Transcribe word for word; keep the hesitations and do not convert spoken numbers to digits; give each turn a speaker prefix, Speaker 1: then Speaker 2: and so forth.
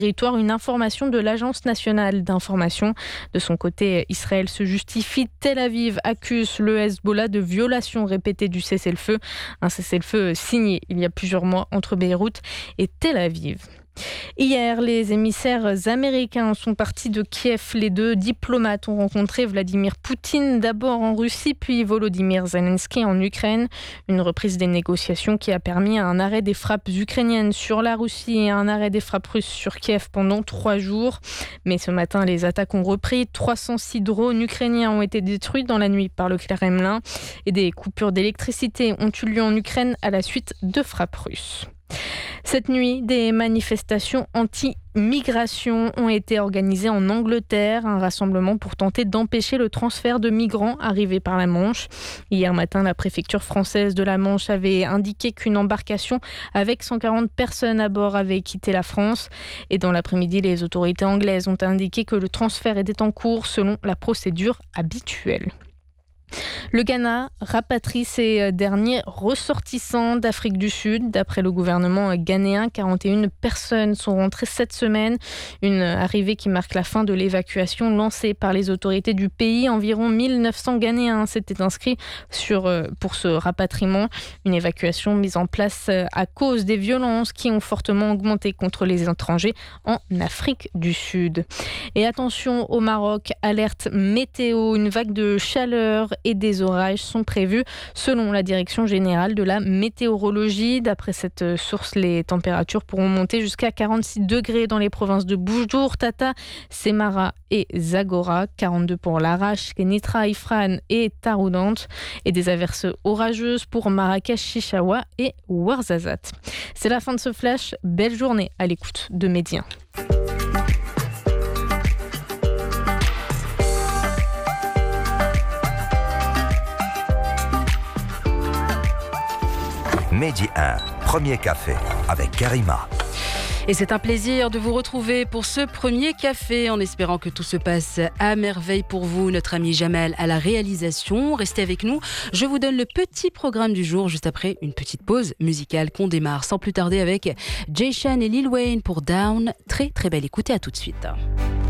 Speaker 1: territoire une information de l'Agence nationale d'information. De son côté, Israël se justifie. Tel Aviv accuse le Hezbollah de violation répétée du cessez-le-feu. Un cessez-le-feu signé il y a plusieurs mois entre Beyrouth et Tel Aviv. Hier, les émissaires américains sont partis de Kiev. Les deux diplomates ont rencontré Vladimir Poutine, d'abord en Russie, puis Volodymyr Zelensky en Ukraine. Une reprise des négociations qui a permis un arrêt des frappes ukrainiennes sur la Russie et un arrêt des frappes russes sur Kiev pendant trois jours. Mais ce matin, les attaques ont repris. trois cent six drones ukrainiens ont été détruits dans la nuit par le Kremlin et des coupures d'électricité ont eu lieu en Ukraine à la suite de frappes russes. Cette nuit, des manifestations anti-migration ont été organisées en Angleterre, un rassemblement pour tenter d'empêcher le transfert de migrants arrivés par la Manche. Hier matin, la préfecture française de la Manche avait indiqué qu'une embarcation avec cent quarante personnes à bord avait quitté la France. Et dans l'après-midi, les autorités anglaises ont indiqué que le transfert était en cours selon la procédure habituelle. Le Ghana rapatrie ses derniers ressortissants d'Afrique du Sud. D'après le gouvernement ghanéen, quarante et une personnes sont rentrées cette semaine. Une arrivée qui marque la fin de l'évacuation lancée par les autorités du pays. Environ mille neuf cents Ghanéens s'étaient inscrits sur, pour ce rapatriement. Une évacuation mise en place à cause des violences qui ont fortement augmenté contre les étrangers en Afrique du Sud. Et attention au Maroc, alerte météo, une vague de chaleur et des orages sont prévus selon la Direction générale de la météorologie. D'après cette source, les températures pourront monter jusqu'à quarante-six degrés dans les provinces de Boujdour, Tata, Semara et Zagora, quarante-deux pour Larache, Kenitra, Ifrane et Taroudante, et des averses orageuses pour Marrakech, Chichaoua et Ouarzazate. C'est la fin de ce flash. Belle journée à l'écoute de Média.
Speaker 2: Midi un, premier café avec Karima.
Speaker 3: Et c'est un plaisir de vous retrouver pour ce premier café, en espérant que tout se passe à merveille pour vous. Notre ami Jamal à la réalisation. Restez avec nous. Je vous donne le petit programme du jour, juste après une petite pause musicale qu'on démarre sans plus tarder avec Jay Sean et Lil Wayne pour Down. Très très belle écoute et à tout de suite.